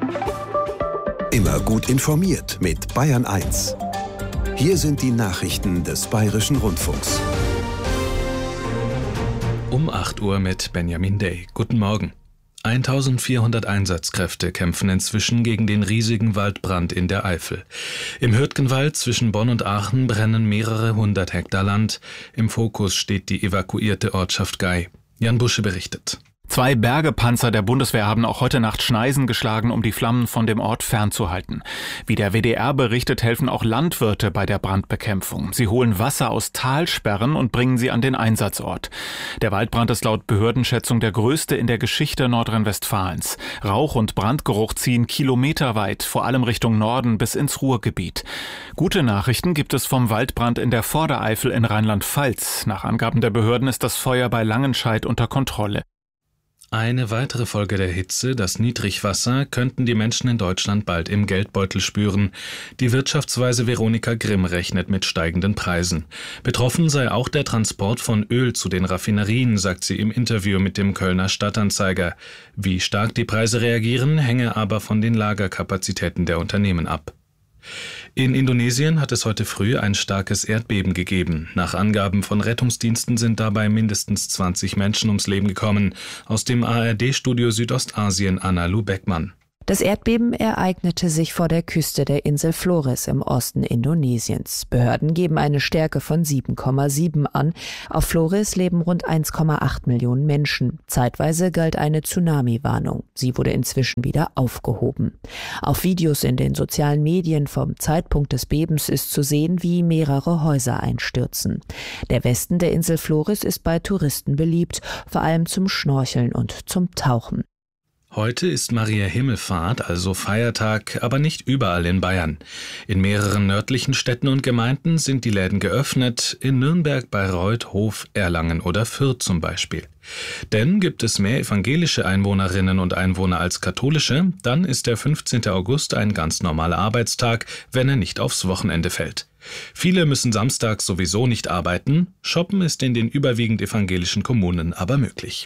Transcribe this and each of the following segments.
Immer gut informiert mit Bayern 1. Hier sind die Nachrichten des Bayerischen Rundfunks. Um 8 Uhr mit Benjamin Day. Guten Morgen. 1400 Einsatzkräfte kämpfen inzwischen gegen den riesigen Waldbrand in der Eifel. Im Hürtgenwald zwischen Bonn und Aachen brennen mehrere 100 Hektar Land. Im Fokus steht die evakuierte Ortschaft Gay. Jan Busche berichtet. 2 Bergepanzer der Bundeswehr haben auch heute Nacht Schneisen geschlagen, um die Flammen von dem Ort fernzuhalten. Wie der WDR berichtet, helfen auch Landwirte bei der Brandbekämpfung. Sie holen Wasser aus Talsperren und bringen sie an den Einsatzort. Der Waldbrand ist laut Behördenschätzung der größte in der Geschichte Nordrhein-Westfalens. Rauch und Brandgeruch ziehen kilometerweit, vor allem Richtung Norden bis ins Ruhrgebiet. Gute Nachrichten gibt es vom Waldbrand in der Vordereifel in Rheinland-Pfalz. Nach Angaben der Behörden ist das Feuer bei Langenscheidt unter Kontrolle. Eine weitere Folge der Hitze, das Niedrigwasser, könnten die Menschen in Deutschland bald im Geldbeutel spüren. Die Wirtschaftsweise Veronika Grimm rechnet mit steigenden Preisen. Betroffen sei auch der Transport von Öl zu den Raffinerien, sagt sie im Interview mit dem Kölner Stadtanzeiger. Wie stark die Preise reagieren, hänge aber von den Lagerkapazitäten der Unternehmen ab. In Indonesien hat es heute früh ein starkes Erdbeben gegeben. Nach Angaben von Rettungsdiensten sind dabei mindestens 20 Menschen ums Leben gekommen. Aus dem ARD-Studio Südostasien Anna-Lu Beckmann. Das Erdbeben ereignete sich vor der Küste der Insel Flores im Osten Indonesiens. Behörden geben eine Stärke von 7,7 an. Auf Flores leben rund 1,8 Millionen Menschen. Zeitweise galt eine Tsunami-Warnung. Sie wurde inzwischen wieder aufgehoben. Auf Videos in den sozialen Medien vom Zeitpunkt des Bebens ist zu sehen, wie mehrere Häuser einstürzen. Der Westen der Insel Flores ist bei Touristen beliebt, vor allem zum Schnorcheln und zum Tauchen. Heute ist Maria Himmelfahrt, also Feiertag, aber nicht überall in Bayern. In mehreren nördlichen Städten und Gemeinden sind die Läden geöffnet, in Nürnberg, Bayreuth, Hof, Erlangen oder Fürth zum Beispiel. Denn gibt es mehr evangelische Einwohnerinnen und Einwohner als katholische, dann ist der 15. August ein ganz normaler Arbeitstag, wenn er nicht aufs Wochenende fällt. Viele müssen samstags sowieso nicht arbeiten, shoppen ist in den überwiegend evangelischen Kommunen aber möglich.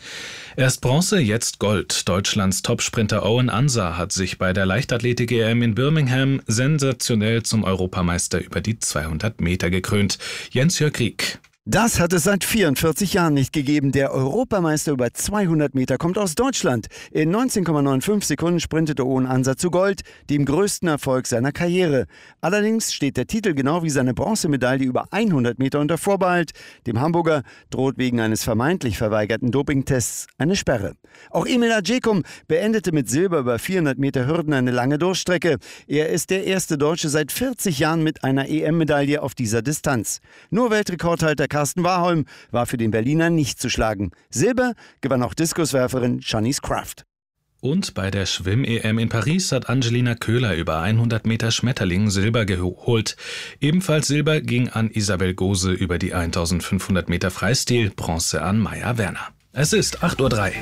Erst Bronze, jetzt Gold. Deutschlands Topsprinter Owen Ansah hat sich bei der Leichtathletik-EM in Birmingham sensationell zum Europameister über die 200 Meter gekrönt. Jens-Jörg Rieck. Das hat es seit 44 Jahren nicht gegeben. Der Europameister über 200 Meter kommt aus Deutschland. In 19,95 Sekunden sprintete Owen Ansah zu Gold, dem größten Erfolg seiner Karriere. Allerdings steht der Titel genau wie seine Bronzemedaille über 100 Meter unter Vorbehalt. Dem Hamburger droht wegen eines vermeintlich verweigerten Dopingtests eine Sperre. Auch Emil Acecum beendete mit Silber über 400 Meter Hürden eine lange Durchstrecke. Er ist der erste Deutsche seit 40 Jahren mit einer EM-Medaille auf dieser Distanz. Nur Weltrekordhalter Carsten Warholm war für den Berliner nicht zu schlagen. Silber gewann auch Diskuswerferin Shanice Kraft. Und bei der Schwimm-EM in Paris hat Angelina Köhler über 100 Meter Schmetterling Silber geholt. Ebenfalls Silber ging an Isabel Gose über die 1500 Meter Freistil, Bronze an Maja Werner. Es ist 8:03 Uhr.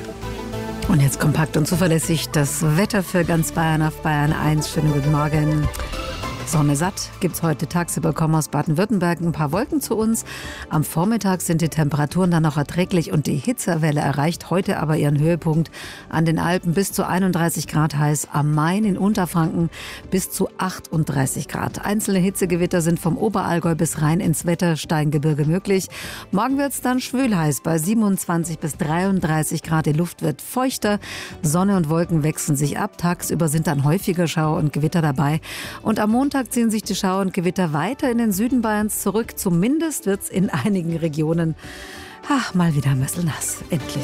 Und jetzt kompakt und zuverlässig das Wetter für ganz Bayern auf Bayern 1. Schönen guten Morgen. Sonne satt gibt's heute tagsüber, kommen aus Baden-Württemberg ein paar Wolken zu uns. Am Vormittag sind die Temperaturen dann noch erträglich und die Hitzewelle erreicht heute aber ihren Höhepunkt. An den Alpen bis zu 31 Grad heiß, am Main in Unterfranken bis zu 38 Grad. Einzelne Hitzegewitter sind vom Oberallgäu bis rein ins Wettersteingebirge möglich. Morgen wird's dann schwül heiß bei 27 bis 33 Grad. Die Luft wird feuchter, Sonne und Wolken wechseln sich ab. Tagsüber sind dann häufiger Schauer und Gewitter dabei. Und am Montag ziehen sich die Schauer und Gewitter weiter in den Süden Bayerns zurück. Zumindest wird es in einigen Regionen mal wieder müsselnass. Endlich.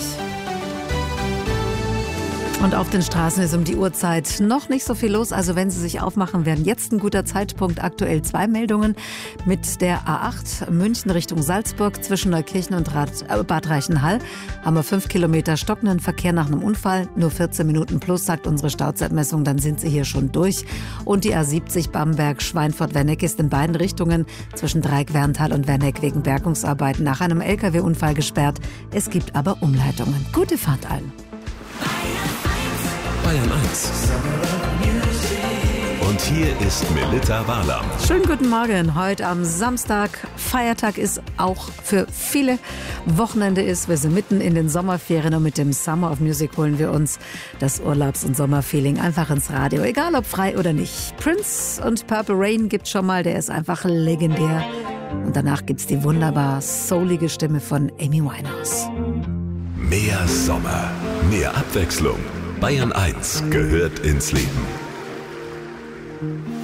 Und auf den Straßen ist um die Uhrzeit noch nicht so viel los. Also wenn Sie sich aufmachen, wären jetzt ein guter Zeitpunkt. Aktuell 2 Meldungen mit der A8 München Richtung Salzburg zwischen Neukirchen und Bad Reichenhall. Haben wir 5 Kilometer stockenden Verkehr nach einem Unfall. Nur 14 Minuten plus, sagt unsere Stauzeitmessung. Dann sind Sie hier schon durch. Und die A70 Bamberg Schweinfurt-Werneck ist in beiden Richtungen zwischen Dreieck-Werntal und Werneck wegen Bergungsarbeiten nach einem LKW-Unfall gesperrt. Es gibt aber Umleitungen. Gute Fahrt allen. Bayern 1. Und hier ist Melitta Walam. Schönen guten Morgen. Heute am Samstag. Feiertag ist auch für viele. Wochenende ist. Wir sind mitten in den Sommerferien und mit dem Summer of Music holen wir uns das Urlaubs- und Sommerfeeling einfach ins Radio. Egal ob frei oder nicht. Prince und Purple Rain gibt's schon mal. Der ist einfach legendär. Und danach gibt's die wunderbar soulige Stimme von Amy Winehouse. Mehr Sommer, mehr Abwechslung. Bayern 1 gehört ins Leben.